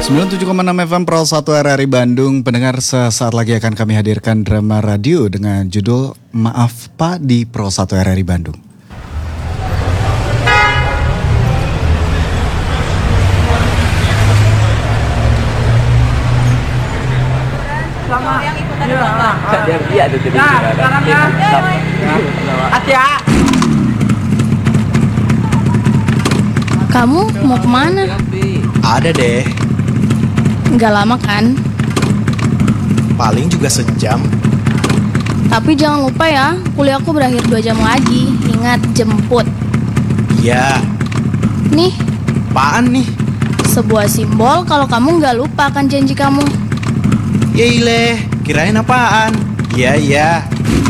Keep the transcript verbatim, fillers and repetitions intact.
sembilan puluh tujuh koma enam F M Pro satu R R I Bandung. Pendengar, sesaat lagi akan kami hadirkan drama radio dengan judul Maaf Pak di Pro satu R R I Bandung. Sama yang ikutan lomba. Dia dia ada di Nah, sekarang ya. Atia. Kamu mau kemana? Ada deh, Nggak lama kan? paling juga sejam. Tapi jangan lupa ya, kuliahku berakhir dua jam lagi. Ingat, jemput. Ya, Nih, apaan nih? sebuah simbol kalau kamu nggak lupa akan janji kamu. Yeile, kirain apaan? Iya, iya.